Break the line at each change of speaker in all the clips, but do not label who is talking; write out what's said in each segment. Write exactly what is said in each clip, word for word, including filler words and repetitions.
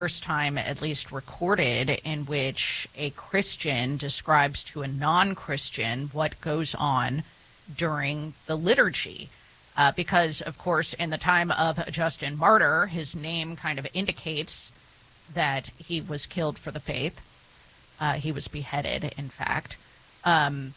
first time, at least recorded, in which a Christian describes to a non-Christian what goes on during the liturgy. Uh, because, of course, in the time of Justin Martyr, his name kind of indicates that he was killed for the faith. Uh, he was beheaded, in fact. Um,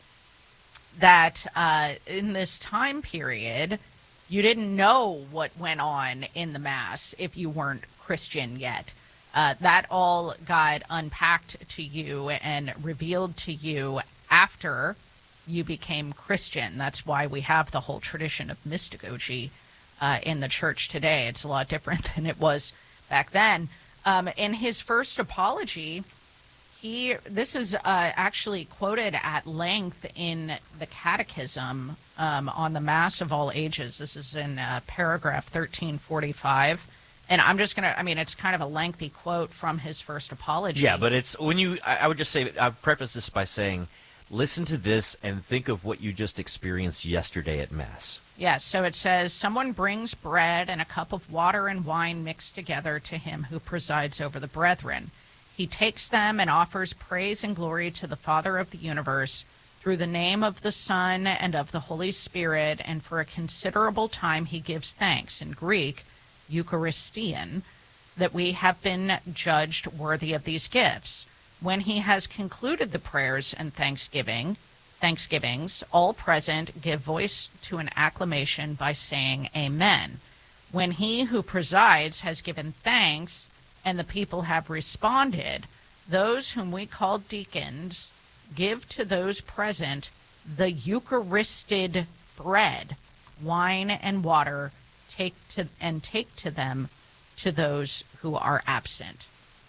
that uh, in this time period, you didn't know what went on in the Mass if you weren't Christian yet. Uh, that all got unpacked to you and revealed to you after you became Christian. That's why we have the whole tradition of mystagogy uh, in the church today. It's a lot different than it was back then. Um, in his first apology, he this is uh, actually quoted at length in the Catechism um, on the Mass of All Ages. This is in uh, paragraph thirteen forty-five. And I'm just going to, I mean, it's kind of a lengthy quote from his first apology.
Yeah, but it's, when you, I, I would just say, I'll preface this by saying, listen to this and think of what you just experienced yesterday at Mass.
Yes, so it says, someone brings bread and a cup of water and wine mixed together to him who presides over the brethren. He takes them and offers praise and glory to the Father of the universe through the name of the Son and of the Holy Spirit, and for a considerable time he gives thanks, in Greek, Eucharistian, that we have been judged worthy of these gifts. When he has concluded the prayers and thanksgiving, thanksgivings, all present give voice to an acclamation by saying Amen. When he who presides has given thanks and the people have responded, those whom we call deacons give to those present the Eucharisted bread, wine, and water, take to and take to them to those who are absent.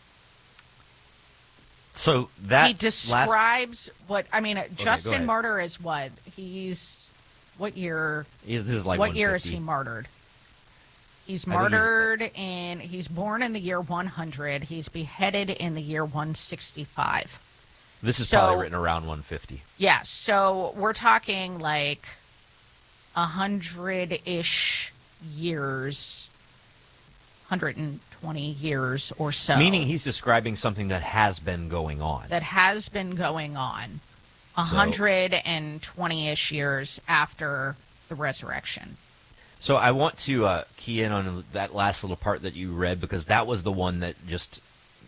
So that
he describes last... what I mean. Okay, Justin Martyr is what he's. What year?
This is like
what year is he martyred? He's martyred he's... in. He's born in the year one hundred. He's beheaded in the year one sixty-five.
This is
so,
probably written around one fifty.
Yeah, so we're talking like a hundred-ish years, one hundred twenty years or so.
Meaning he's describing something that has been going on.
That has been going on one hundred twenty-ish years after the resurrection.
So I want to uh, key in on that last little part that you read, because that was the one that just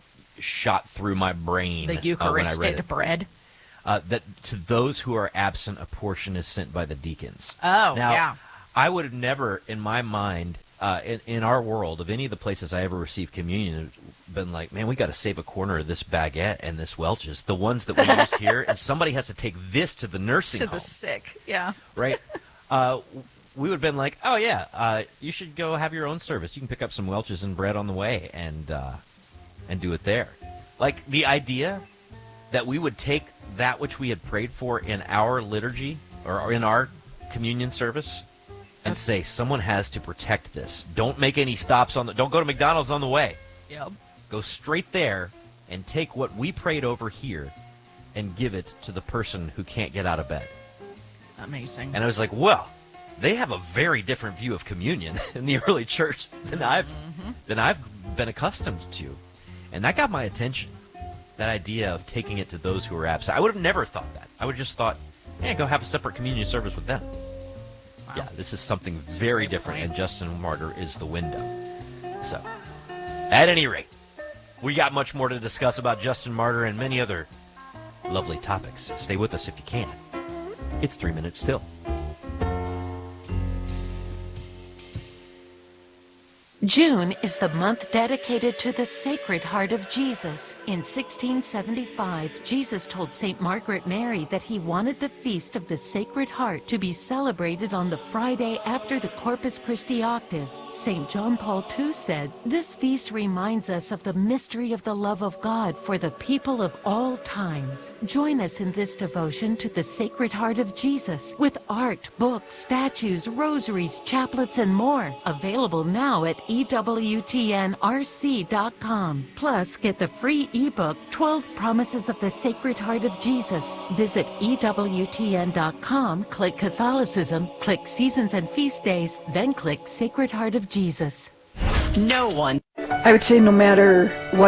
shot through my brain.
The Eucharistic uh, when I read it. bread?
Uh, that to those who are absent, a portion is sent by the deacons.
Oh,
now,
yeah.
I would have never, in my mind, uh, in, in our world, of any of the places I ever received communion, been like, man, we got to save a corner of this baguette and this Welch's, the ones that we used here, and somebody has to take this to the nursing
to
home.
To the sick, yeah.
Right? Uh, we would have been like, oh, yeah, uh, you should go have your own service. You can pick up some Welch's and bread on the way and uh, and do it there. Like, the idea that we would take that which we had prayed for in our liturgy or in our communion service and say, someone has to protect this. Don't make any stops on the, don't go to McDonald's on the way.
Yep.
Go straight there and take what we prayed over here and give it to the person who can't get out of bed.
Amazing.
And I was like, well, they have a very different view of communion in the early church than I've mm-hmm. than I've been accustomed to. And that got my attention. That idea of taking it to those who are absent. I would have never thought that. I would have just thought, yeah, go have a separate communion service with them. Wow. Yeah, this is something very different, and Justin Martyr is the window. So, at any rate, we got much more to discuss about Justin Martyr and many other lovely topics. Stay with us if you can. It's Three Minutes Till.
June is the month dedicated to the Sacred Heart of Jesus. In sixteen seventy-five, Jesus told Saint Margaret Mary that he wanted the Feast of the Sacred Heart to be celebrated on the Friday after the Corpus Christi octave. Saint John Paul the Second said, "This feast reminds us of the mystery of the love of God for the people of all times." Join us in this devotion to the Sacred Heart of Jesus with art, books, statues, rosaries, chaplets, and more. Available now at E W T N R C dot com. Plus, get the free ebook, twelve Promises of the Sacred Heart of Jesus. Visit E W T N dot com, click Catholicism, click Seasons and Feast Days, then click Sacred Heart of Jesus.
No one. I would say no matter what